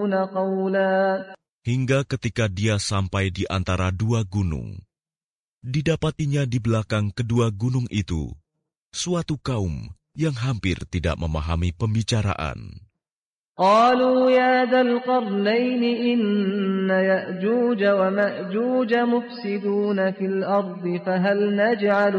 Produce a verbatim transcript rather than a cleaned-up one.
يفقهون قولا. Hingga ketika dia sampai di antara dua gunung, didapatinya di belakang kedua gunung itu suatu kaum yang hampir tidak memahami pembicaraan. قالوا يا ذا القرنين إن يأجوج ومأجوج مفسدون في الأرض فهل نجعل